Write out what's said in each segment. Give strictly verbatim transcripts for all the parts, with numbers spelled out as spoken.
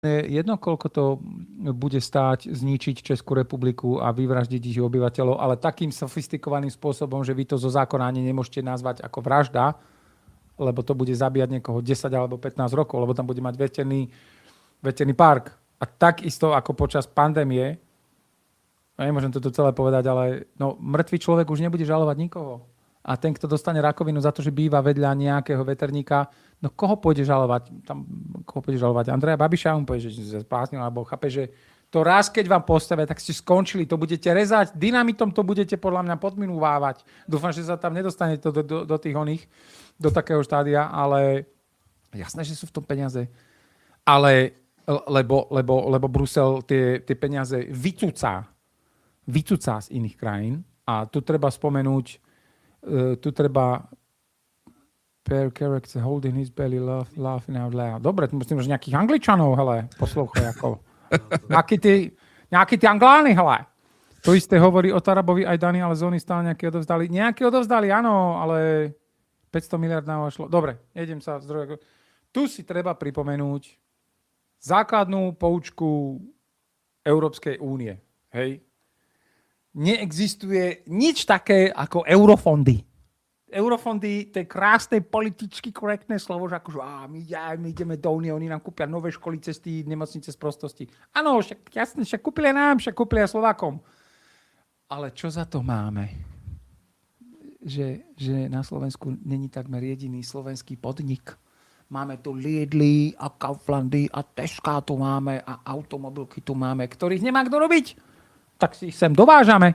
jedno, koľko to bude stáť zničiť Českú republiku a vyvraždiť ich obyvateľov, ale takým sofistikovaným spôsobom, že vy to zo zákona ani nemôžete nazvať ako vražda, lebo to bude zabíjať niekoho desať alebo pätnásť rokov, lebo tam bude mať veterný, veterný park. A takisto ako počas pandémie, no nemôžem to tu celé povedať, ale no, mŕtvý človek už nebude žalovať nikoho. A ten, kto dostane rakovinu za to, že býva vedľa nejakého veterníka, no koho pôjde žalovať? Tam, koho pôjde žalovať? Andreja Babiša? On povie, že sa spásnil, alebo chápe, že to raz, keď vám postavia, tak ste skončili, to budete rezať, dynamitom to budete podľa mňa podminúvávať. Dúfam, že sa tam nedostane to do, do, do tých oných, do takého štádia, ale jasné, že sú v tom peniaze. Ale, lebo, lebo, lebo Brusel tie, tie peniaze vycúca, vycúca z iných krajín. A tu treba spomenúť, Uh, tu treba per character holding his belly laugh, laughing out loud. Dobre, tu musím, že nejakých Angličanov, hele, poslúchaj, ako. Nejakí tí, nejakí tí Angláni, hele. To isté hovorí o Tarabovi aj Dani, ale zóny stále nejaké odovzdali. Nejaké odovzdali, áno, ale päťsto miliárd na šlo. Dobre, idem sa zdrojať. Tu si treba pripomenúť základnú poučku Európskej únie. Hej? Neexistuje nič také ako eurofondy. Eurofondy, to je krásne politicky korektné slovo, že akože á, my, ja, my ideme do Únie, oni nám kúpia nové školy, cesty, nemocnice z prostosti. Áno, však jasne, však kúpili nám, však kúpili aj Slovákom. Ale čo za to máme? Že, že na Slovensku není takmer jediný slovenský podnik. Máme tu Lidly a Kauflandy a Tesca tu máme a automobilky tu máme, ktorých nemá kto robiť. Tak si ich sem dovážame. E,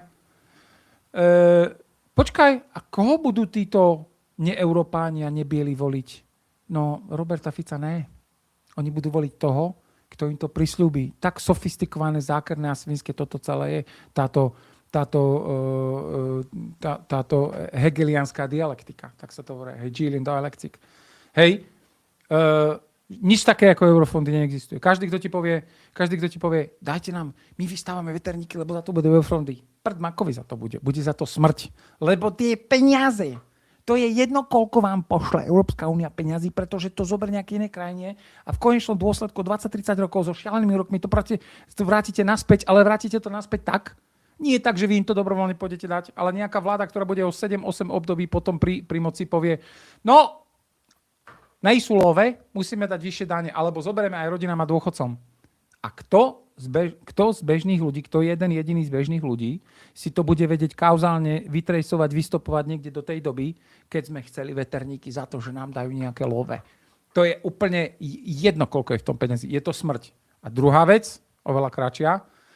počkaj, a koho budú títo neeurópáni a nebieli voliť? No, Roberta Fica ne. Oni budú voliť toho, kto im to prisľúbi. Tak sofistikované, zákerné a svinské toto celé je. Táto, táto, uh, tá, táto hegelianská dialektika. Tak sa to hovorí. Hegelian dialectic. Hej. Uh, Nič také ako eurofondy neexistuje. Každý, kto ti povie, každý, kto ti povie, dajte nám, my vystávame veterníky, lebo za to budú eurofondy. Prd makovi za to bude. Bude za to smrť. Lebo tie peniaze, to je jedno, koľko vám pošle Európska únia peniazy, pretože to zoberie nejaké iné krajine a v konečnom dôsledku dvadsať tridsať rokov so šialenými rokmi to vrátite naspäť, ale vrátite to naspäť tak, nie je tak, že vy im to dobrovoľne pôjdete dať, ale nejaká vláda, ktorá bude o sedem osem období potom pri, pri moci povie, no, na Isulove musíme dať vyššie dáne, alebo zoberieme aj rodinám a dôchodcom. A kto z, bež, kto z bežných ľudí, kto jeden jediný z bežných ľudí si to bude vedieť kauzálne vytrejsovať, vystopovať niekde do tej doby, keď sme chceli veterníky za to, že nám dajú nejaké love. To je úplne jedno, koľko je v tom peniazy. Je to smrť. A druhá vec, oveľa kratšia,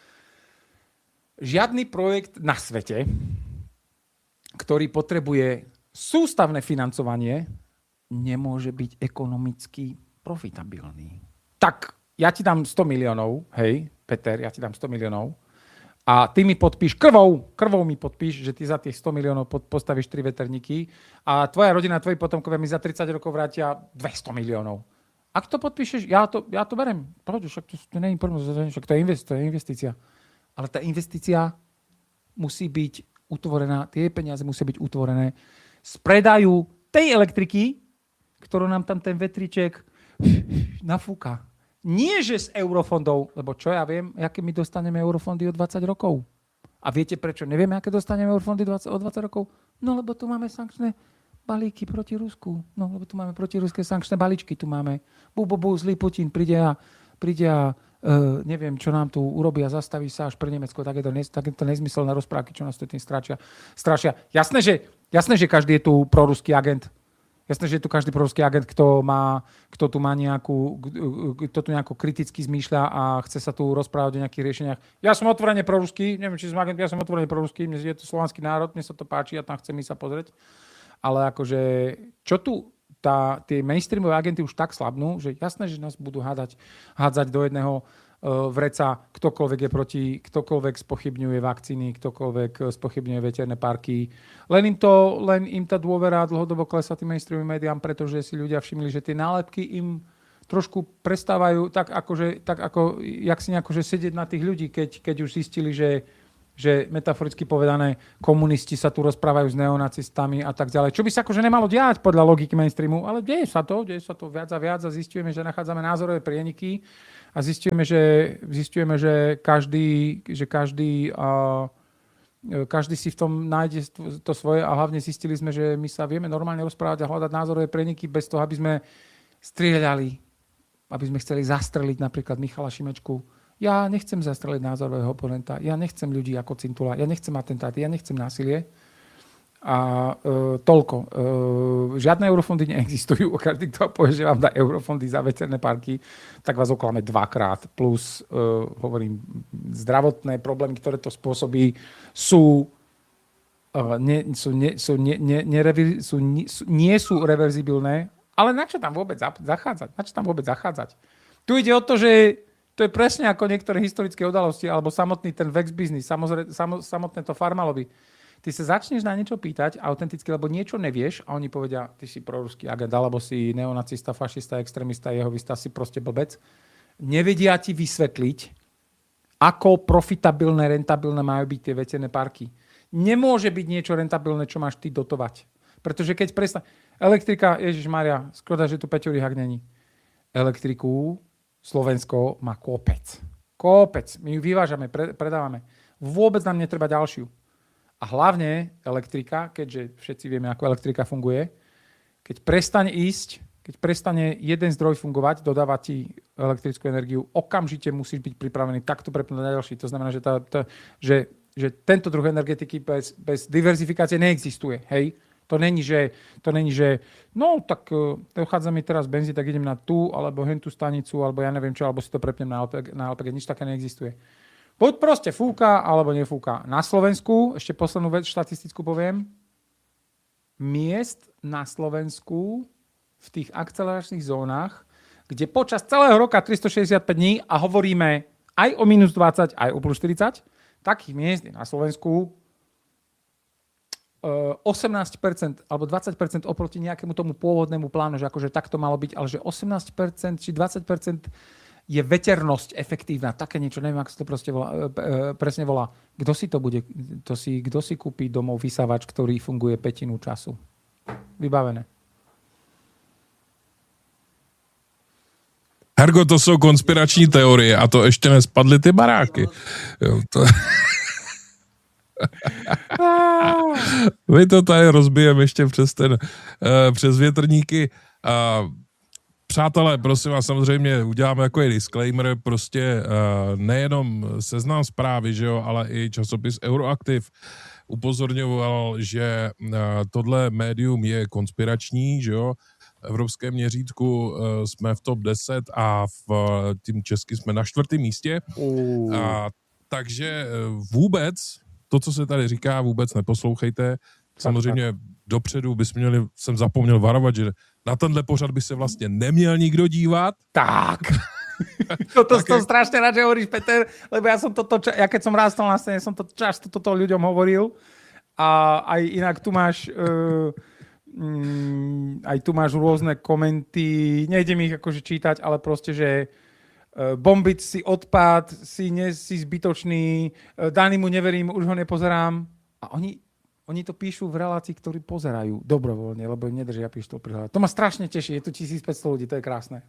žiadny projekt na svete, ktorý potrebuje sústavné financovanie, nemôže byť ekonomicky profitabilný. Tak, ja ti dám sto miliónov, hej, Peter, ja ti dám sto miliónov a ty mi podpíš, krvou, krvou mi podpíš, že ty za tých sto miliónov postavíš tri veterníky a tvoja rodina, tvoji potomkovia mi za tridsať rokov vrátia dvesto miliónov. Ak to podpíšeš, ja to, ja to berem. Poď, však to, to nie je problém, však to je, invest, to je investícia. Ale tá investícia musí byť utvorená, tie peniaze musia byť utvorené z predaju tej elektriky, ktorú nám tam ten vetriček nafúka. Nie, že z eurofondov, lebo čo ja viem, aké my dostaneme eurofondy o dvadsať rokov. A viete prečo nevieme, aké dostaneme eurofondy o dvadsať rokov? No, lebo tu máme sankčné balíky proti Rusku. No, lebo tu máme protiruské sankčné balíčky. Tu máme bu, bu, bu, zlý Putin, príde a, príde a uh, neviem, čo nám tu urobí a zastaví sa až pre Nemecko. Takéto, ne, takéto nezmyselné rozprávky, čo nás tu tým strašia. strašia. Jasné, že, jasné, že každý je tu proruský agent. Jasné, že je tu každý proruský agent, kto, má, kto tu má nejakú, kto tu nejako kriticky zmýšľa a chce sa tu rozprávať o nejakých riešeniach. Ja som otvorene proruský, neviem, či som agent, ja som otvorene proruský, mne je to slovanský národ, mne sa to páči, ja tam chcem ísť sa pozrieť. Ale akože, čo tu, tá, tie mainstreamové agenty už tak slabnú, že jasné, že nás budú hádať, hádzať do jedného vreca, ktokoľvek je proti, ktokoľvek spochybňuje vakcíny, ktokoľvek spochybňuje veterné parky. Len im, to, len im tá dôvera dlhodobo klesá tým mainstreamovým médiám, pretože si ľudia všimli, že tie nálepky im trošku prestávajú tak, akože, tak ako, jak si nejako, že sedieť na tých ľudí, keď, keď už zistili, že, že metaforicky povedané komunisti sa tu rozprávajú s neonacistami a tak ďalej. Čo by sa akože nemalo diať podľa logiky mainstreamu, ale deje sa to, deje sa to viac a viac a zistujeme, že nachádzame názorové prieniky a zistujeme, že, zistujeme, že každý, že každý, uh, každý si v tom nájde to svoje a hlavne zistili sme, že my sa vieme normálne rozprávať a hľadať názorové preniky bez toho, aby sme strieľali, aby sme chceli zastreliť napríklad Michala Šimečku. Ja nechcem zastreliť názorového oponenta, ja nechcem ľudí ako Cintula, ja nechcem atentáty, ja nechcem násilie. A e, toľko. E, žiadne eurofondy neexistujú. Každý, kto povie, že vám dá eurofondy za veterné parky, tak vás oklame dvakrát. Plus, e, hovorím, zdravotné problémy, ktoré to spôsobí, sú, e, nie, sú, nie, sú, nie, nie, nerevi, sú, nie, sú, nie sú reverzibilné, ale na čo tam vôbec zachádzať? Na čo tam vôbec zachádzať? Tu ide o to, že to je presne ako niektoré historické udalosti, alebo samotný ten Vex business, samozrejme, samotné to Farmalovi. Ty sa začneš na niečo pýtať autenticky, lebo niečo nevieš a oni povedia, ty si proruský agent, alebo si neonacista, fašista, extrémista, jehovista, si proste blbec. Nevedia ti vysvetliť, ako profitabilné, rentabilné majú byť tie veterné parky. Nemôže byť niečo rentabilné, čo máš ty dotovať. Pretože keď prestane... Elektrika, Ježišmaria, škoda, že tu Peťo Rihák není. Elektriku Slovensko má kopec. Kopec. My ju vyvážame, predávame. Vôbec nám netreba ďalšiu. A hlavne elektrika, keďže všetci vieme, ako elektrika funguje, keď prestane ísť, keď prestane jeden zdroj fungovať, dodáva ti elektrickú energiu, okamžite musíš byť pripravený takto prepnúť na ďalší. To znamená, že, tá, tá, že, že tento druh energetiky bez, bez diverzifikácie neexistuje. Hej? To není, že, to není, že no tak dochádza mi teraz benzín, tak idem na tú, alebo hen tú stanicu, alebo ja neviem čo, alebo si to prepnem na el pé gé. Na el pé gé. Nič také neexistuje. Buď proste fúka, alebo nefúka. Na Slovensku, ešte poslednú vec štatistickú poviem, miest na Slovensku v tých akceleračných zónach, kde počas celého roka tristošesťdesiatpäť dní a hovoríme aj o minus dvadsať, aj o plus štyridsať, takých miest je na Slovensku osemnásť percent alebo dvadsať percent oproti nejakému tomu pôvodnému plánu, že akože takto malo byť, ale že osemnásť percent či dvadsať percent je veternosť efektívna. Také niečo, neviem, ako sa to proste volá, e, presne volá. Kto si to bude, to si, kto si kúpi domov vysávač, ktorý funguje pätinu času? Vybavené. Hergo, to jsou konspirační teorie a to ještě nespadly ty baráky. Jo, to... My to tady rozbijeme ještě přes ten, uh, přes větrníky. Uh, Přátelé, prosím vás, samozřejmě uděláme jako disclaimer, prostě uh, nejenom Seznam Zprávy, že jo, ale i časopis Euroaktiv upozorňoval, že uh, tohle médium je konspirační, že jo. V evropském měřítku uh, jsme v top deset a v uh, tím česky jsme na čtvrtém místě. Uh. A, takže uh, vůbec, to, co se tady říká, vůbec neposlouchejte. Samozřejmě dopředu bys měli, jsem zapomněl varovat, že na tenhle pořad by se vlastně neměl nikdo dívat. Tak. Toto tak som je... strašne rád, že hovoríš, Peter, lebo ja som toto, ja keď som rástal na scéne, som to často toto ľuďom hovoril. A aj inak tu máš uh, um, aj tu máš rôzne komenty, nejdem ich akože čítať, ale proste, že uh, bombiť si odpad, si, nie, si zbytočný, uh, Danimu neverím, už ho nepozerám. A oni Oni to píšu v relácii, ktorí pozerajú dobrovoľne, lebo im nedržia pištol pri hlave. To ma strašne teší, je tu tisícpäťsto ľudí, to je krásne.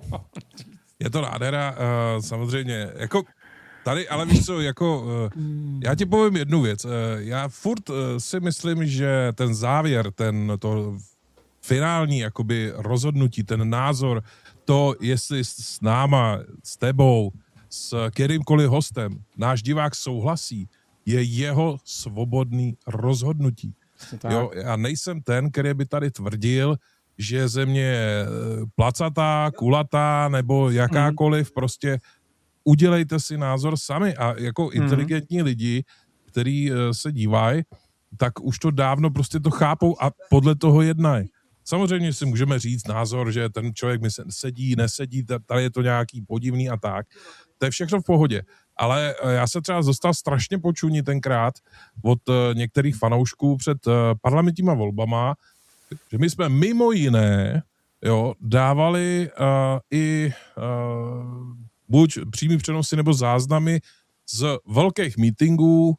Je to nádhera, uh, samozřejmě, jako tady, ale víš co, jako, uh, já ti povím jednu věc. Uh, já furt uh, si myslím, že ten závěr, ten, to finální jakoby rozhodnutí, ten názor, to, jestli s náma, s tebou, s kterýmkoliv hostem, náš divák souhlasí, je jeho svobodný rozhodnutí. Jo, já nejsem ten, který by tady tvrdil, že země je placatá, kulatá nebo jakákoliv, mm. prostě udělejte si názor sami a jako mm. inteligentní lidi, kteří se dívají, tak už to dávno prostě to chápou a podle toho jednají. Samozřejmě si můžeme říct názor, že ten člověk mi sedí, nesedí, tady je to nějaký podivný a tak. To je všechno v pohodě. Ale já se třeba dostal strašně počuní tenkrát od některých fanoušků před parlamentníma volbama, že my jsme mimo jiné jo, dávali uh, i uh, buď přímý přenosy nebo záznamy z velkých meetingů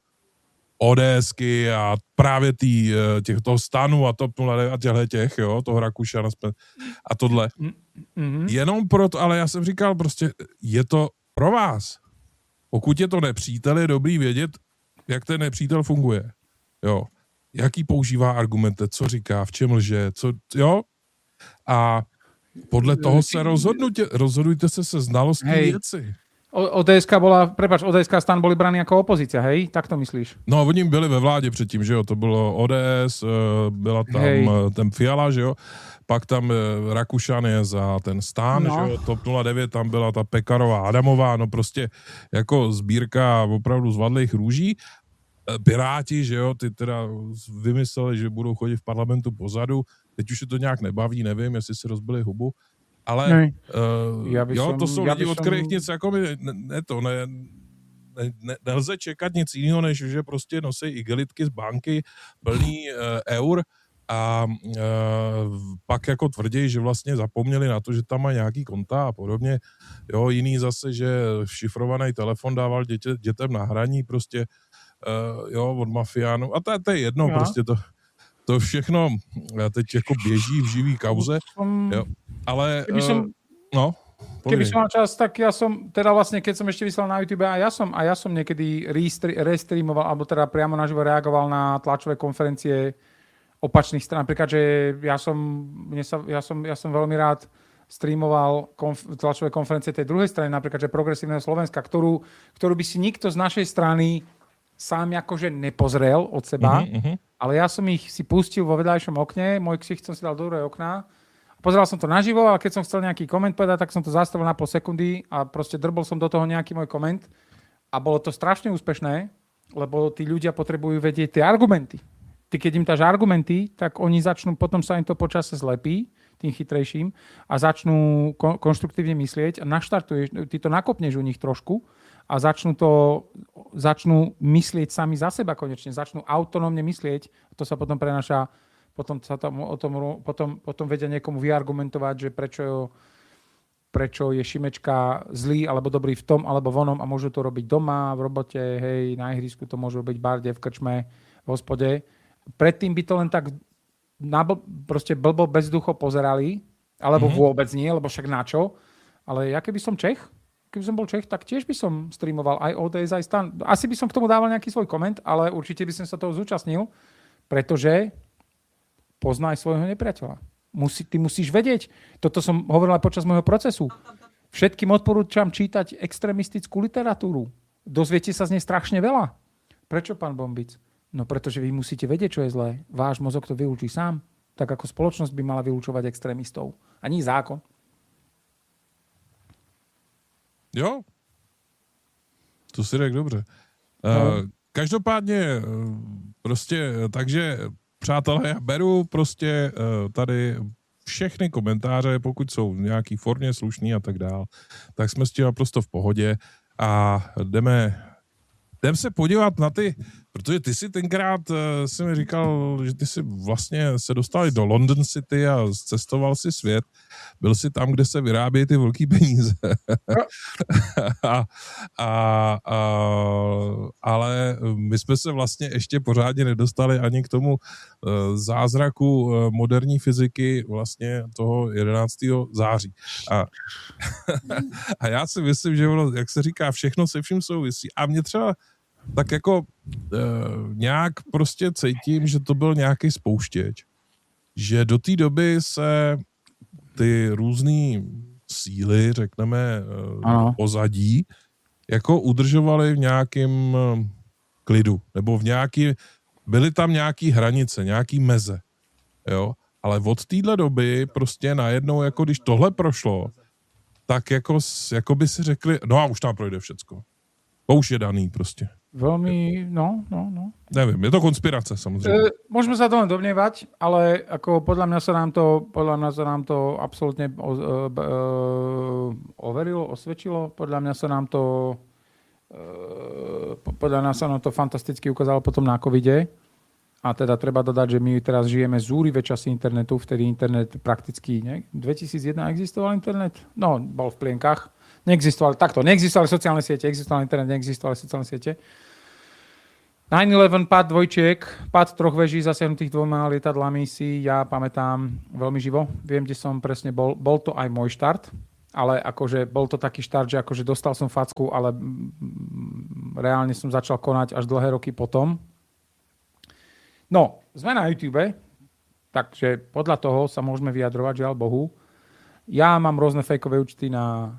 ODSky a právě tý, těch toho stanu a TOP nula devět a těchto těch, jo, toho Rakušana a tohle. Mm-hmm. Jenom proto, ale já jsem říkal prostě, je to pro vás. Pokud je to nepřítel, je dobrý vědět, jak ten nepřítel funguje. Jo. Jaký používá argumenty, co říká, v čem lže, co, jo. A podle toho se rozhodnutě, rozhodujte se se znalostí hej. Věci. O D S K bola, prepáč, O D S K stan boli braní jako opozícia, hej? Tak to myslíš? No, oni byli ve vládě předtím, že jo? To bylo O D S, byla tam hej. ten Fiala, že jo? Pak tam Rakušan je za ten stán, no. že jo? Top nula devět, tam byla ta Pekarová Adamová, no prostě jako sbírka opravdu zvadlých růží. Piráti, že jo? Ty teda vymysleli, že budou chodit v parlamentu pozadu. Teď už je to nějak nebaví, nevím, jestli si rozbili hubu. Ale uh, jo, som, to jsou lidi, od kterých som... nic jako ne, ne to, ne, ne, ne, nelze čekat nic jiného, než že prostě nosí igelitky z banky plný uh, eur a uh, pak jako tvrdí, že vlastně zapomněli na to, že tam má nějaký konta a podobně. Jo, jiný zase, že šifrovaný telefon dával dětě, dětem na hraní prostě uh, jo, od mafiánů a to, to je jedno, jo. prostě to To všechno teď jako běží v živý kauze, jo, ale, keby som, uh, no, keby som mal čas, tak ja som, teda vlastne, keď som ešte vyslal na YouTube, a ja som, a ja som niekedy restreamoval, alebo teda priamo naživo reagoval na tlačové konferencie opačných strán. Napríklad, že ja som, mne sa, ja som, ja som veľmi rád streamoval konf, tlačové konferencie tej druhej strany, napríklad, že Progresívneho Slovenska, ktorú, ktorú by si nikto z našej strany sám akože nepozrel od seba, uh-huh, uh-huh. ale ja som ich si pustil vo vedľajšom okne, môj ksicht som si dal do druhého okna, pozeral som to naživo, ale keď som chcel nejaký koment povedať, tak som to zastavil na pol sekundy a proste drbol som do toho nejaký môj koment a bolo to strašne úspešné, lebo tí ľudia potrebujú vedieť tie argumenty. Ty keď im dáš argumenty, tak oni začnú, potom sa im to počase zlepí, tým chytrejším a začnú kon- konštruktívne myslieť a naštartuješ, ty to nakopneš u nich trošku a začnú to, začnú myslieť sami za seba konečne, začnú autonómne myslieť, to sa potom prenáša, potom sa tam o tom, potom, potom vedia niekomu vyargumentovať, že prečo, prečo je Šimečka zlý alebo dobrý v tom alebo vonom a môžu to robiť doma, v robote, hej, na ihrisku to môžu robiť v barde, v krčme, v hospode. Predtým by to len tak nabl- proste blbo bezducho pozerali, alebo mm-hmm. vôbec nie, lebo však na čo. Ale ja keby som Čech, keby som bol Čech, tak tiež by som streamoval aj O D S, aj stan. Asi by som k tomu dával nejaký svoj koment, ale určite by som sa toho zúčastnil, pretože poznaj svojho nepriateľa. Musí, ty musíš vedieť. Toto som hovoril aj počas môjho procesu. Všetkým odporúčam čítať extrémistickú literatúru. Dozviete sa z nej strašne veľa. Prečo, pán Bombic? No pretože vy musíte vedieť, čo je zlé. Váš mozog to vylúči sám. Tak ako spoločnosť by mala vylúčovať extrémistov. Ani zákon. Jo, to si řekl dobře. No. Každopádně prostě, takže přátelé, já beru prostě tady všechny komentáře, pokud jsou v nějaký formě slušný a tak dál, tak jsme s tím naprosto v pohodě a jdeme, jdeme se podívat na ty, protože ty si tenkrát uh, si mi říkal, že ty si vlastně se dostal do London City a cestoval si svět. Byl si tam, kde se vyrábějí ty velký peníze. a, a, a, ale my jsme se vlastně ještě pořádně nedostali ani k tomu uh, zázraku uh, moderní fyziky vlastně toho jedenáctého září. A, a já si myslím, že ono, jak se říká, všechno se vším souvisí. A mě třeba tak jako e, nějak prostě cítím, že to byl nějaký spouštěč. Že do té doby se ty různé síly, řekneme, e, pozadí, jako udržovaly v nějakém e, klidu. Nebo v nějaký, byly tam nějaký hranice, nějaký meze. Jo? Ale od téhle doby prostě najednou, jako když tohle prošlo, tak jako, jako by si řekli, no a už tam projde všecko. To už je daný prostě. Veľmi, no, no, no. Neviem, je to konspirace, samozrejme. E, môžeme sa to len domnievať, ale ako podľa mňa sa nám to, podľa mňa sa nám to absolútne o, e, e, overilo, osvedčilo. Podľa mňa sa nám to e, podľa mňa sa nám to fantasticky ukázalo potom na covide. A teda treba dodať, že my teraz žijeme zúrivé časy internetu, vtedy internet prakticky, ne? dvetisícjeden existoval internet? No, bol v plienkach. Neexistovali takto, neexistovali sociálne siete, existoval internet, neexistovali sociálne siete. nine eleven, pád dvojčiek, pád troch veží zasiahnutých dvoma lietadlami si ja pamätám veľmi živo. Viem, kde som presne bol. Bol to aj môj štart, ale akože bol to taký štart, že akože dostal som facku, ale reálne som začal konať až dlhé roky potom. No, sme na YouTube, takže podľa toho sa môžeme vyjadrovať, žiaľ Bohu. Ja mám rôzne fejkové účty na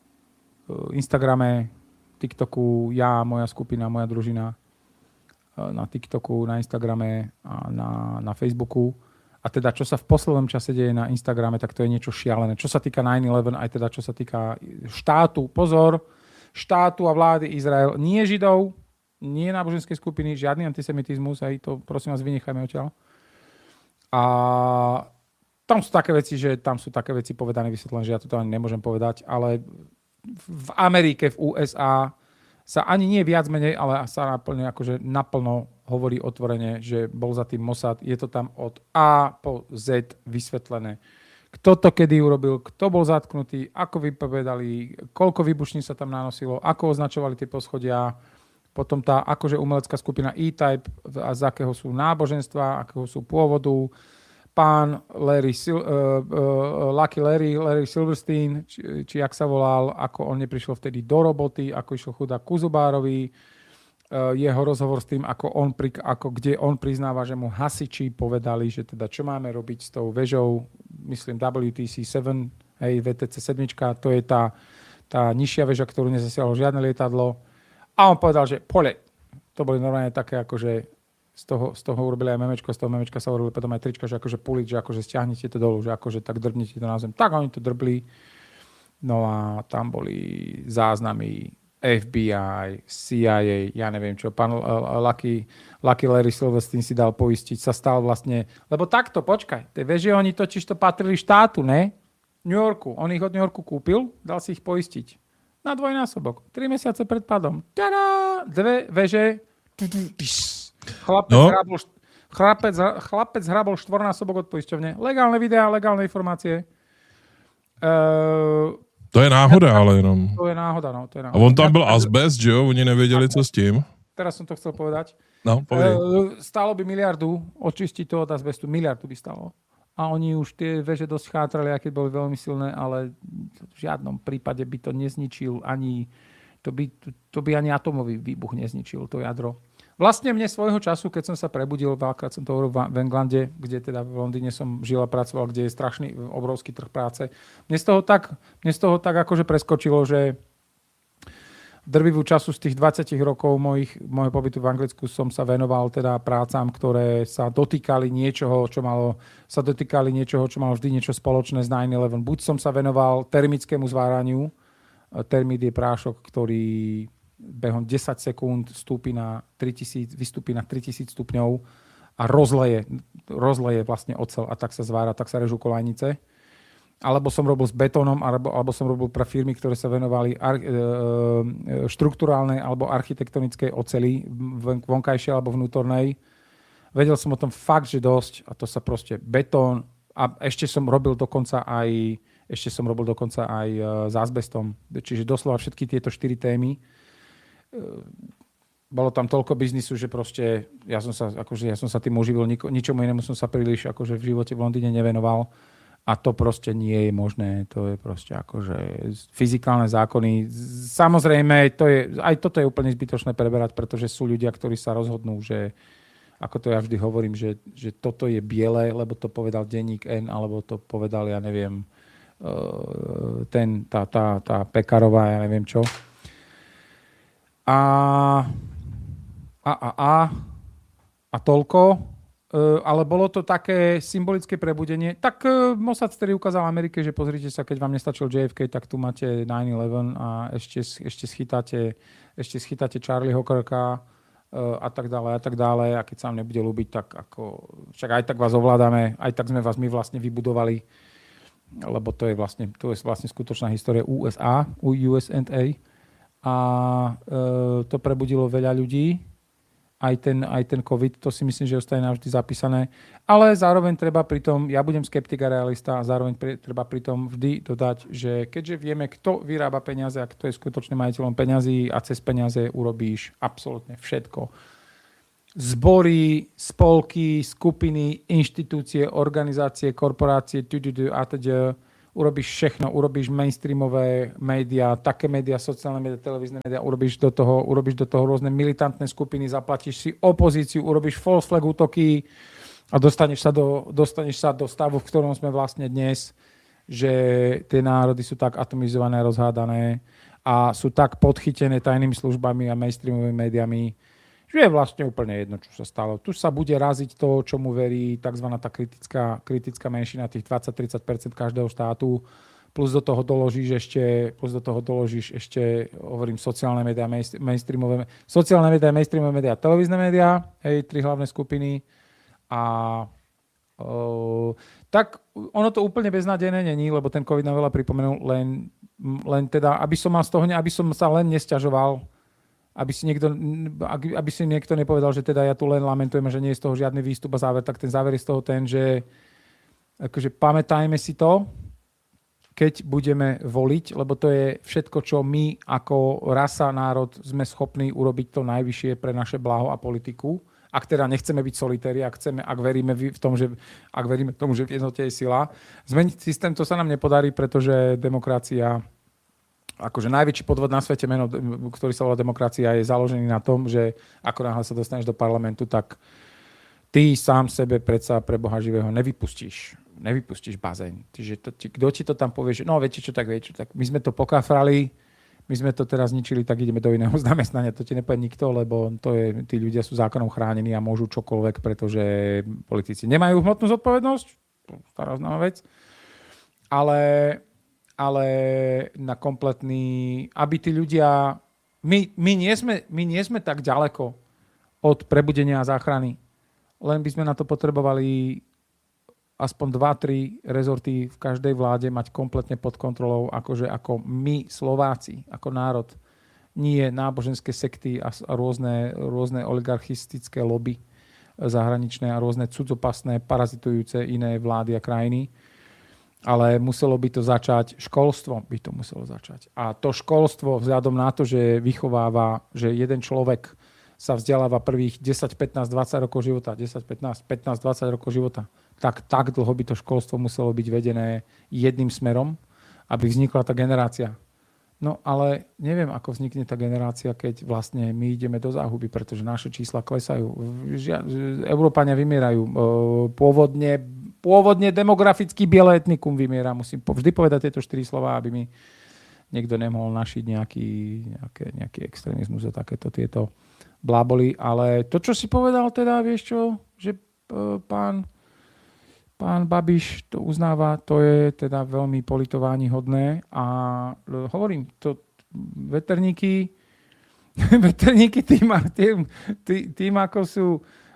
Instagrame, TikToku, ja, moja skupina, moja družina na TikToku, na Instagrame a na, na Facebooku. A teda, čo sa v poslednom čase deje na Instagrame, tak to je niečo šialené. Čo sa týka nine eleven, aj teda, čo sa týka štátu, pozor, štátu a vlády Izrael, nie Židov, nie náboženské skupiny, žiadny antisemitizmus, aj to prosím vás vynechajme odtiaľ. A tam sú také veci, že tam sú také veci povedané, vysvetlené, že ja to ani nemôžem povedať, ale v Amerike, v ú es á sa ani nie viac menej, ale sa naplne, akože naplno hovorí otvorene, že bol za tým Mossad. Je to tam od A po Z vysvetlené. Kto to kedy urobil, kto bol zatknutý, ako vypovedali, koľko výbušní sa tam nanosilo, ako označovali tie poschodia, potom tá akože umelecká skupina E-Type, a z akého sú náboženstva, akého sú pôvodu, pán Larry, uh, uh, Lucky Larry, Larry Silverstein, či, či jak sa volal, ako on neprišiel vtedy do roboty, ako išiel chudák ku Zubárovi, uh, jeho rozhovor s tým, ako on, pri, ako, kde on priznáva, že mu hasiči povedali, že teda čo máme robiť s tou vežou, myslím W T C sedem, hej, V T C sedem, to je tá, tá nižšia veža, ktorú nezasiahlo žiadne lietadlo. A on povedal, že pole, to boli normálne také akože Z toho, z toho urobili aj memečko, z toho memečka sa urobili potom aj trička, že akože puliť, že akože stiahnete to dolu, že akože tak drbnete to na zem. Tak oni to drbli. No a tam boli záznamy F B I, C I A, ja neviem čo. Pán Lucky, Lucky Larry Silverstein si dal poistiť, sa stal vlastne, lebo takto, počkaj, tie veže oni totiž to patrili štátu, ne? New Yorku. On ich od New Yorku kúpil, dal si ich poistiť. Na dvojnásobok. Tri mesiace pred padom. Tada! Dve veže. Chlapec, no. hrabol, chlapec, chlapec hrabol štvornásobok od poisťovne. Legálne videá, legálne informácie. Uh, to je náhoda, ja, ale jenom. To je náhoda, no. To je náhoda. A on tam byl azbest, že jo? Oni nevěděli, co s tím. Teraz som to chcel povedať. No, povedaj. Uh, stálo by miliardu očistiť to od azbestu. Miliardu by stálo. A oni už tie veže dosť chátrali, aké boli veľmi silné, ale v žiadnom prípade by to nezničil ani, to by, to by ani atomový výbuch nezničil, to jadro. Vlastne mne svojho času, keď som sa prebudil, veľakrát som to hovoril v Englande, kde teda v Londýne som žil a pracoval, kde je strašný, obrovský trh práce. Mne z toho tak, mne z toho tak akože preskočilo, že drvivú času z tých dvadsať rokov mojich, môjho pobytu v Anglicku som sa venoval teda prácam, ktoré sa dotýkali niečoho, čo malo, sa dotýkali niečoho, čo malo vždy niečo spoločné s nine eleven. Buď som sa venoval termickému zváraniu, termit je prášok, ktorý behom desať sekúnd vstúpi na tritisíc, vystúpi na tritisíc stupňov a rozleje, rozleje vlastne oceľ a tak sa zvára, tak sa režú kolajnice. Alebo som robil s betónom, alebo, alebo som robil pre firmy, ktoré sa venovali ar, e, štruktúrálnej alebo architektonickej oceli, vonkajšej alebo vnútornej. Vedel som o tom fakt, že dosť a to sa proste betón a ešte som robil dokonca aj ešte som robil dokonca aj s azbestom. Čiže doslova všetky tieto štyri témy. Bolo tam toľko biznisu, že proste ja som sa, akože ja som sa tým uživil, ničomu inému som sa príliš akože v živote v Londýne nevenoval a to proste nie je možné. To je proste akože fyzikálne zákony. Samozrejme, to je, aj toto je úplne zbytočné preberať, pretože sú ľudia, ktorí sa rozhodnú, že ako to ja vždy hovorím, že, že toto je biele, lebo to povedal denník N, alebo to povedal, ja neviem, ten, tá, tá, tá Pekarová, ja neviem čo. A, a, a, a, a toľko. Ale bolo to také symbolické prebudenie. Tak Mossad vtedy ukázal Amerike, že pozrite sa, keď vám nestačil J F K, tak tu máte nine eleven a ešte, ešte, schytáte, ešte schytáte Charlieho Kirka a tak ďalej a tak ďalej. A keď sa vám nebude ľúbiť, tak ako, však aj tak vás ovládame, aj tak sme vás my vlastne vybudovali, lebo to je vlastne, to je vlastne skutočná história U S A, U S A. A e, to prebudilo veľa ľudí. Aj ten, aj ten COVID, to si myslím, že ostane navždy zapísané. Ale zároveň treba pritom, ja budem skeptik a realista, a zároveň pri, treba pritom vždy dodať, že keďže vieme, kto vyrába peniaze a kto je skutočným majiteľom peňazí a cez peniaze urobíš absolútne všetko. zbory, spolky, skupiny, inštitúcie, organizácie, korporácie, a teda urobíš všechno, urobíš mainstreamové médiá, také médiá, sociálne médiá, televízne médiá, urobíš do toho, urobíš do toho rôzne militantné skupiny, zaplatíš si opozíciu, urobíš false flag útoky a dostaneš sa do, dostaneš sa do stavu, v ktorom sme vlastne dnes, že tie národy sú tak atomizované, rozhádané a sú tak podchytené tajnými službami a mainstreamovými médiami, že je vlastne úplne jedno, čo sa stalo. Tu sa bude raziť to, čomu verí tzv. Tá kritická, kritická menšina, tých dvadsať až tridsať percent každého štátu, plus do toho doložíš ešte, plus do toho doložíš ešte, hovorím, sociálne médiá, mainstreamové, sociálne médiá, mainstreamové médiá, televízne médiá, hej, tri hlavné skupiny. A o, tak ono to úplne beznádejné není, lebo ten COVID nám veľa pripomenul, len, len teda, aby som mal z toho, aby som sa len nesťažoval, aby si, niekto, aby si niekto nepovedal, že teda ja tu len lamentujem, že nie je z toho žiadny výstup a záver, tak ten záver je z toho ten, že akože pamätajme si to, keď budeme voliť, lebo to je všetko, čo my ako rasa, národ sme schopní urobiť to najvyššie pre naše blaho a politiku. Ak teda nechceme byť solitéri, ak, chceme, ak veríme v tom, že, ak veríme tomu, že v jednote je sila. Zmeniť systém, to sa nám nepodarí, pretože demokracia, akože najväčší podvod na svete, meno, ktorý sa volá demokracia, je založený na tom, že ako náhle sa dostaneš do parlamentu, tak ty sám sebe predsa pre Boha živého nevypustíš. Nevypustíš bazén. Čiže to, kto ti to tam povie, že no viete čo, tak viete čo, tak my sme to pokafrali, my sme to teraz zničili, tak ideme do iného zamestnania. To ti nepovie nikto, lebo to je, tí ľudia sú zákonom chránení a môžu čokoľvek, pretože politici nemajú hmotnú zodpovednosť. Stará známa vec. Ale ale na kompletný, aby tí ľudia, my, my, nie sme, my nie sme tak ďaleko od prebudenia a záchrany, len by sme na to potrebovali aspoň dva tri rezorty v každej vláde mať kompletne pod kontrolou, akože ako my, Slováci, ako národ, nie náboženské sekty a, a rôzne, rôzne oligarchistické lobby zahraničné a rôzne cudzopasné, parazitujúce iné vlády a krajiny. Ale muselo by to začať, školstvo by to muselo začať. A to školstvo vzhľadom na to, že vychováva, že jeden človek sa vzdeláva prvých desať, pätnásť, dvadsať rokov života, desať, pätnásť, pätnásť, dvadsať rokov života, tak tak dlho by to školstvo muselo byť vedené jedným smerom, aby vznikla tá generácia. No ale neviem, ako vznikne tá generácia, keď vlastne my ideme do záhuby, pretože naše čísla klesajú. Európania vymierajú. Pôvodne Pôvodne demografický biele etnikum vymiera. Musím vždy povedať tieto štyri slova, aby mi niekto nemohol našiť nejaký, nejaké, nejaký extrémizmus a takéto tieto bláboli. Ale to, čo si povedal teda, vieš čo, že pán, pán Babiš to uznáva, to je teda veľmi politování-hodné. A hovorím, to veterníky, veterníky tým, tým, tým, tým ako sú.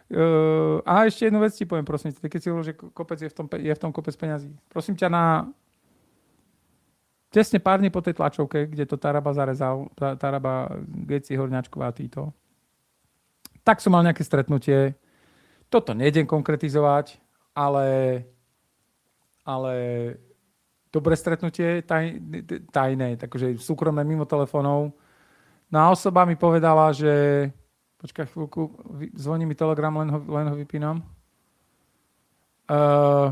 Uh, a ešte jednu vec ti poviem, prosím ťa, keď si hovoril, že kopec je v tom, je v tom kopec peňazí. Prosím ťa, na tesne pár dní po tej tlačovke, kde to Taraba zarezal, Taraba, Geci, Horňačková a títo, tak som mal nejaké stretnutie. Toto nejdem konkretizovať, ale, ale dobré stretnutie, taj, tajné, takže súkromné mimo telefónov. No a osoba mi povedala, že počkaj chvíľku, zvoní mi Telegram, len ho, len ho vypínam. Uh,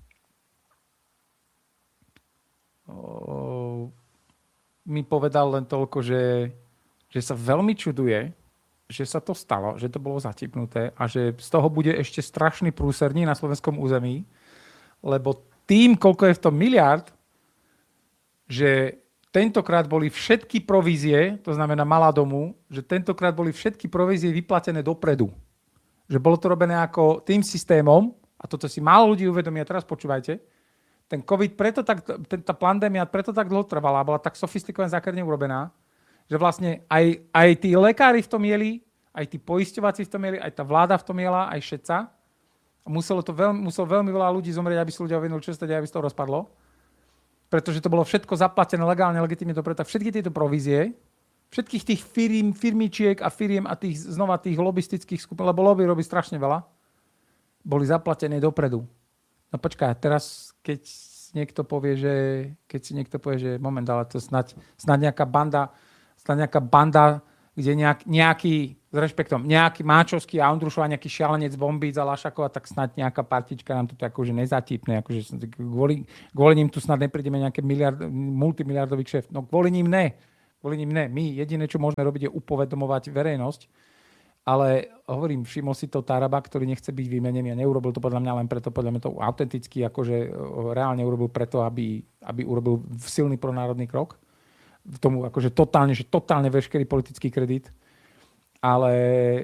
uh, mi povedal len toľko, že, že sa veľmi čuduje, že sa to stalo, že to bolo zatipnuté a že z toho bude ešte strašný prúserní na slovenskom území, lebo tým, koľko je v tom miliard, že tentokrát boli všetky provízie, to znamená malá domu, že tentokrát boli všetky provízie vyplatené dopredu. Že bolo to robené ako tým systémom, a toto si málo ľudí uvedomí, a teraz počúvajte, ten COVID preto tak, ten, tá pandémia preto tak dlho trvala, bola tak sofistikovane zákerne urobená, že vlastne aj, aj tí lekári v tom jeli, aj tí poisťovací v tom jeli, aj tá vláda v tom jela, aj všetca. A muselo to veľmi, muselo veľmi veľa ľudí zomrieť, aby si ľudia uvedomili, čo sa deje, aby sa to rozpadlo. Pretože to bolo všetko zaplatené legálne, legitímne dopredu, tak všetky tieto provízie, všetkých tých firm, firmičiek a firiem a tých, znova tých lobistických skupín, lebo lobby robí strašne veľa, boli zaplatené dopredu. No počkaj, teraz keď niekto povie, že, keď si niekto povie, že moment, ale to snad, snad nejaká banda, snad nejaká banda, kde nejak, nejaký s rešpektom, nejaký Máčovský a Ondrušova, nejaký šialenec Bombíc a Lašakova, tak snad nejaká partička nám to akože nezatípne, akože kvôli, kvôli ním tu snad neprídeme nejaké miliard, multimiliardový kšeft. No kvôli ním ne. Kvôli ním ne. My jediné, čo môžeme robiť, je upovedomovať verejnosť. Ale hovorím, všimol si to Taraba, ktorý nechce byť vymenený a neurobil to podľa mňa len preto, podľa mňa to autenticky, akože reálne urobil preto, aby, aby urobil silný pronárodný krok. V tomu akože totálne, že totálne veškerý politický kredit. Ale e,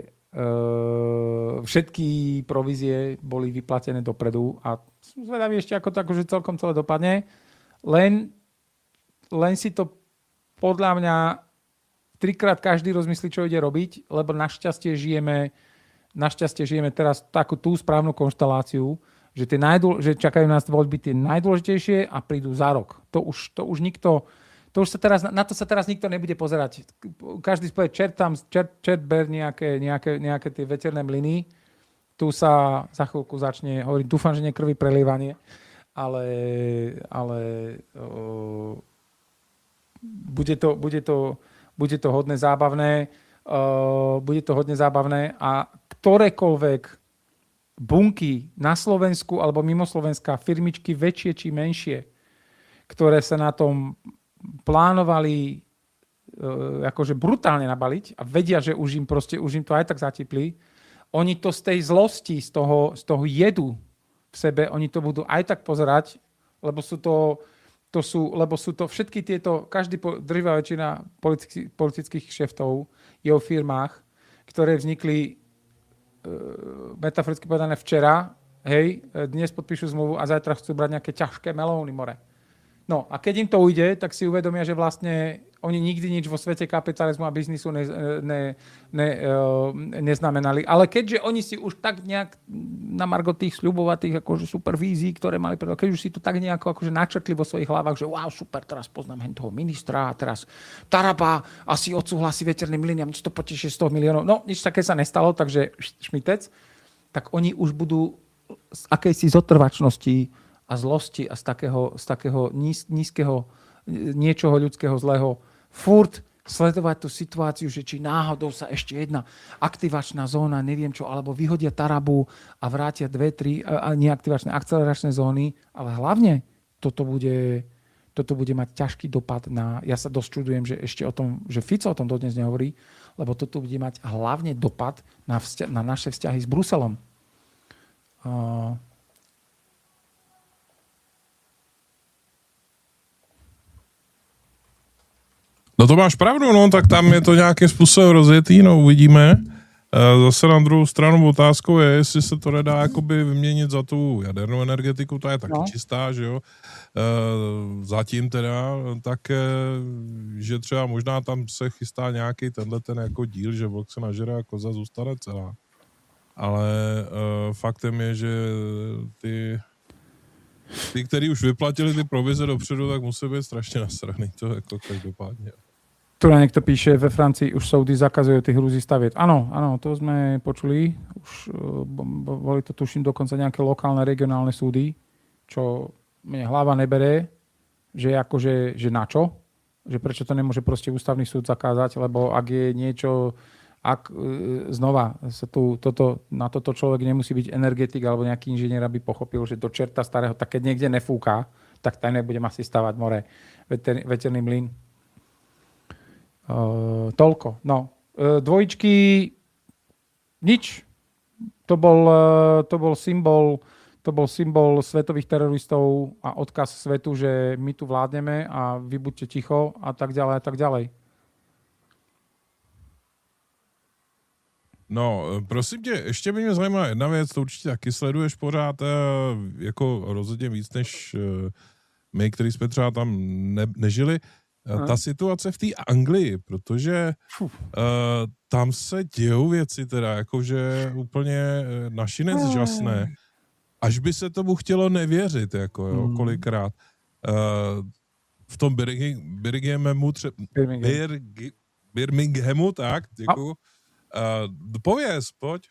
všetky provízie boli vyplatené dopredu a som zvedavý ešte, ako to akože celkom celé dopadne. Len, len si to podľa mňa trikrát každý rozmyslí, čo ide robiť, lebo našťastie žijeme, našťastie žijeme teraz takú tú správnu konšteláciu, že, tie najdôl, že čakajú nás voľby tie najdôležitejšie a prídu za rok. To už, to už nikto, to už sa teraz, na to sa teraz nikto nebude pozerať. Každý povie, čert tam, čert, čert ber nejaké, nejaké, nejaké tie veterné mlyny. Tu sa za chvíľku začne hovoriť, dúfam, že nie krvi prelievanie, ale, ale o, bude to, bude to Bude to hodne zábavné, uh, bude to hodne zábavné a ktorékoľvek bunky na Slovensku alebo mimo Slovenska, firmičky väčšie či menšie, ktoré sa na tom plánovali uh, akože brutálne nabaliť a vedia, že už im, proste, už im to aj tak zatipli, oni to z tej zlosti, z toho, z toho jedu v sebe, oni to budú aj tak pozerať, lebo sú to To sú, lebo sú to všetky tieto, každý, drvivá väčšina politických, politických šeftov je o firmách, ktoré vznikli e, metaforicky povedané včera, hej, dnes podpíšu zmluvu a zajtra chcú brať nejaké ťažké melóny more. No a keď im to ujde, tak si uvedomia, že vlastne oni nikdy nič vo svete kapitalizmu a biznisu ne, ne, ne, neznamenali. Ale keďže oni si už tak nejak na margo tých sľubovatých akože super vízií, ktoré mali, keď už si to tak nejako akože načrtli vo svojich hlavách, že wow, super, teraz poznám hen toho ministra a teraz Taraba asi odsúhlasí veterným liniam, nič to poteší sto miliónov. No, nič také sa nestalo, takže šmitec. Tak oni už budú z akejsi zotrvačnosti a zlosti a z takého, z takého níz, nízkeho niečoho ľudského zlého furt sledovať tú situáciu, že či náhodou sa ešte jedna aktivačná zóna, neviem čo, alebo vyhodia Tarabu a vrátia dve, tri neaktivačné akceleračné zóny, ale hlavne toto bude, toto bude mať ťažký dopad na... Ja sa dosť čudujem, že ešte o tom, že Fico o tom dodnes nehovorí, lebo toto bude mať hlavne dopad na, vzťa- na naše vzťahy s Bruselom. Uh, No to máš pravdu, no, tak tam je to nějakým způsobem rozjetý, no, uvidíme. Zase na druhou stranu otázkou je, jestli se to nedá jakoby vyměnit za tu jadernou energetiku, ta je taky no. čistá, že jo. Zatím teda, tak, že třeba možná tam se chystá nějaký tenhle ten jako díl, že vlk se nažere a koza zůstane celá. Ale faktem je, že ty... Ty, kteří už vyplatili ty provize dopředu, tak musí být strašně nasraný. To jako každopádně. Tu niekto píše, ve Francii už soudy zakazujú tých hruzí staviet. Áno, áno, to sme počuli. Už boli to, tuším, dokonca nejaké lokálne, regionálne súdy, čo mne hlava nebere, že akože, že na čo? Že prečo to nemôže proste ústavný súd zakázať, lebo ak je niečo, ak znova sa tu, toto, na toto človek nemusí byť energetik alebo nejaký inžinier, aby pochopil, že do čerta starého, tak keď niekde nefúka, tak tam nebudem asi stavať more. Veter, veterný mlyn. Uh, toľko. No. Uh, dvojičky nič. To bol, uh, to bol symbol to bol symbol svetových teroristov a odkaz svetu, že my tu vládneme a vy buďte ticho a tak ďalej a tak ďalej. No, prosím tě, ještě by mě zajímala jedna věc, to určitě taky sleduješ pořád, jako rozhodně víc než my, kteří jsme třeba tam ne, nežili. Ta hmm. situace v té Anglii, protože uh, tam se dějou věci teda, jakože úplně našinec žasné, až by se tomu chtělo nevěřit, jako jo, hmm. kolikrát. Uh, v tom Birminghamu, tře- Birmingham. Birminghamu, tak, děkuju. Uh, povies, poď.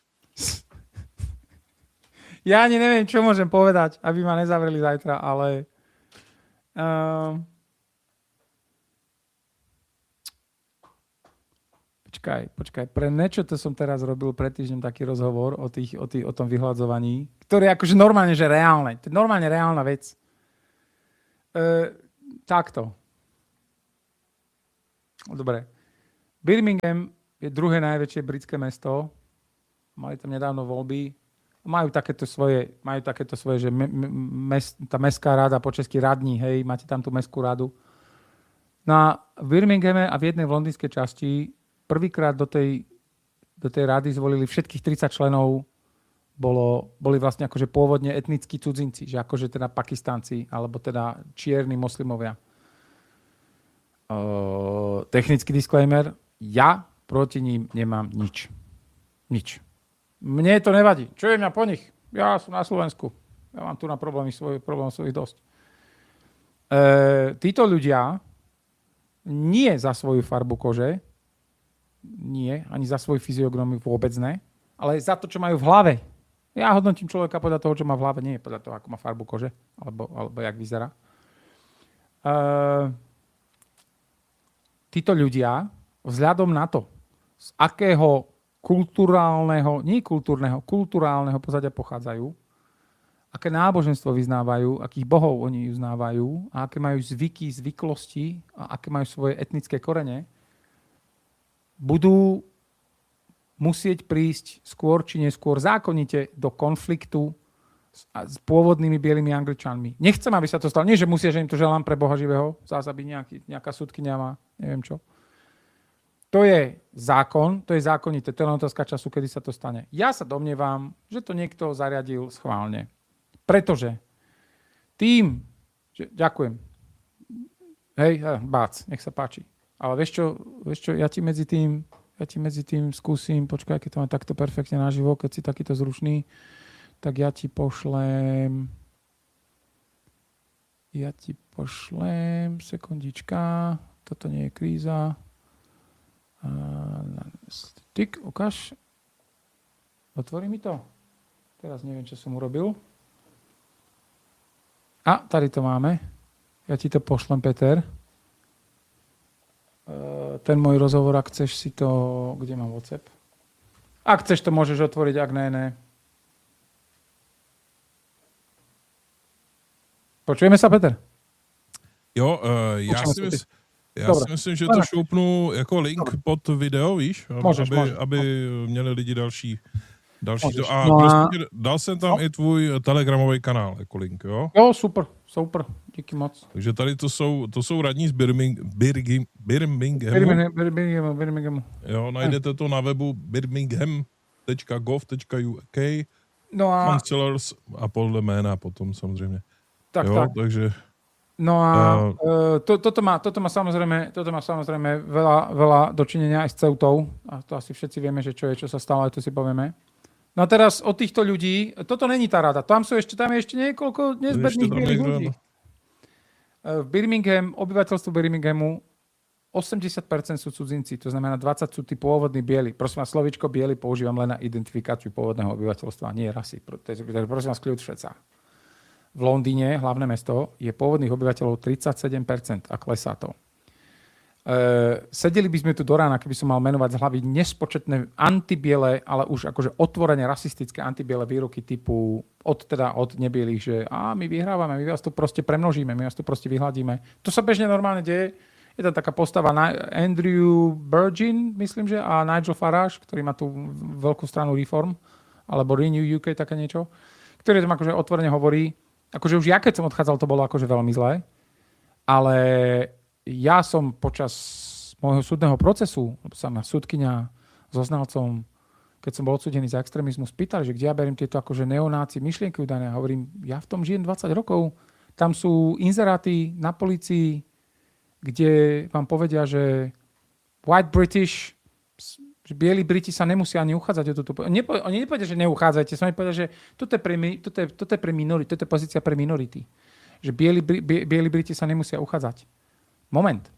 Ja ani neviem, čo môžem povedať, aby ma nezavreli zajtra, ale uh... počkaj, počkaj. Pre niečo to som teraz robil pred týždňom taký rozhovor o, tých, o, tých, o tom vyhľadzovaní, ktoré je akože normálne, že reálne. To je normálne reálna vec. E, takto. Dobre. Birmingham je druhé najväčšie britské mesto. Mali tam nedávno voľby. Majú takéto svoje, majú takéto svoje, že me, mes, tá mestská rada, po česky radní, hej, máte tam tú mestskú radu. Na Birminghame a v jednej v londýnskej časti prvýkrát do tej, do tej rady zvolili všetkých tridsať členov, bolo, boli vlastne akože pôvodne etnickí cudzinci, že akože teda Pakistánci, alebo teda čierni moslimovia. Uh, technický disclaimer, ja proti ním nemám nič. Nič. Mne to nevadí. Čo je mňa po nich? Ja som na Slovensku. Ja mám tu na problémy svoj, problém svojich dosť. Uh, títo ľudia nie za svoju farbu kože, nie, ani za svoju fyziognomiu vôbec ne, ale za to, čo majú v hlave. Ja hodnotím človeka podľa toho, čo má v hlave, nie podľa toho, ako má farbu kože, alebo, alebo jak vyzerá. Uh, títo ľudia, vzhľadom na to, z akého kulturálneho, nie kultúrneho, kulturálneho pozadia pochádzajú, aké náboženstvo vyznávajú, akých bohov oni uznávajú a aké majú zvyky, zvyklosti a aké majú svoje etnické korene, budú musieť prísť skôr či neskôr zákonite do konfliktu s, s pôvodnými bielými Angličanmi. Nechcem, aby sa to stalo. Nie, že musia, že im to želám pre Boha živého, zás aby nejaký, nejaká súdkyňa má, neviem čo. To je zákon, to je zákonité, to je len otázka času, kedy sa to stane. Ja sa domnievam, že to niekto zariadil schválne. Pretože tým, že, ďakujem, hej, bác, nech sa páči. Ale vieš čo, vieš čo, ja ti medzi tým, ja ti medzi tým skúsim, počkaj, keď to mám takto perfektne naživo, keď si takýto zrušný, tak ja ti pošlem, ja ti pošlem, sekundička, toto nie je kríza. Tyk, ukáž. Otvorí mi to. Teraz neviem, čo som urobil. A, tady to máme. Ja ti to pošlem, Peter. Ten môj rozhovor, ak chceš si to... Kde mám WhatsApp? Ak chceš, to môžeš otvoriť, ak ne, ne. Počujeme sa, Peter? Jo, uh, já si, mysl, já si myslím, že to šoupnu jako link Dobre. pod video, víš? Můžeš, aby, můžeš. aby měli lidi další... Další Můžeš. to. A no prostě a... dal jsem tam no. i tvůj telegramový kanál jako link, jo? Jo, super, super, díky moc. Takže tady to jsou, to jsou radní z Birming, Birgim, Birminghamu. Birmingham, Birminghamu, Birminghamu. Jo, najdete to na webu birmingham tečka gov tečka u k. No a... Chancellors a podle jména potom samozřejmě. Tak, jo, tak. Takže... No a uh, uh, to, toto, má, toto, má samozrejme, toto má samozrejme veľa, veľa dočinenia aj s Ceutou. A to asi všetci vieme, že čo je, čo sa stalo, aj to si povieme. No a teraz od týchto ľudí, toto není tá rada, tam sú ešte, tam je ešte niekoľko nezbedných bielých ľudí. V Birmingham, obyvateľstvo Birminghamu, osemdesiat percent sú cudzinci, to znamená dvadsať sú tí pôvodní bieli. Prosím vás, slovíčko bieli používam len na identifikáciu pôvodného obyvateľstva, nie rasy. Prosím vás, kľud v šecách. V Londýne, hlavné mesto, je pôvodných obyvateľov tridsaťsedem percent a klesá to. Uh, sedeli by sme tu do rána, keby som mal menovať z hlavy nespočetné antibiele, ale už akože otvorene rasistické antibiele výroky typu od, teda od nebielých, že a my vyhrávame, my vás tu proste premnožíme, my vás tu proste vyhladíme. To sa bežne normálne deje. Je tam taká postava Andrew Burgin, myslím, že, a Nigel Farage, ktorý má tú veľkú stranu Reform, alebo Renew ú ká, také niečo, ktorý tam akože otvorene hovorí, akože už ja, keď som odchádzal, to bolo akože veľmi zlé, ale ja som počas môjho súdneho procesu, sa ma súdkyňa so znalcom, keď som bol odsúdený za extrémizmus, pýtali, že kde ja beriem tieto akože neonáci myšlienky údajné. A hovorím, ja v tom žijem dvadsať rokov, tam sú inzeráty na polícii, kde vám povedia, že white British, že bieli Briti sa nemusia ani uchádzať o túto... Nepo, oni nepovedia, že neuchádzajte, sa oni povedia, že toto je, pre, toto, je, toto je pre minority, toto je pozícia pre minority. Že bieli, bieli Briti sa nemusia uchádzať. Moment.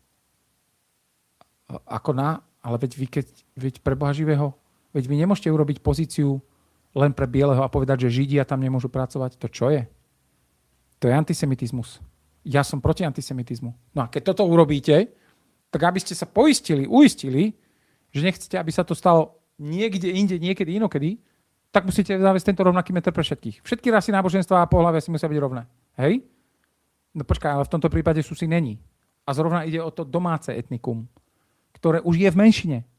Ako na... Ale veď vy, keď... Veď pre Boha živého, veď vy nemôžete urobiť pozíciu len pre bieleho a povedať, že Židia tam nemôžu pracovať. To čo je? To je antisemitizmus. Ja som proti antisemitizmu. No a keď toto urobíte, tak aby ste sa poistili, uistili, že nechcete, aby sa to stalo niekde inde, niekedy, inokedy, tak musíte zaviesť tento rovnaký meter pre všetkých. Všetky rasy, náboženstva a pohlavia si musia byť rovné. Hej? No počkaj, ale v tomto prípade sú si není. A zrovna ide o to domáce etnikum, ktoré už je v menšine.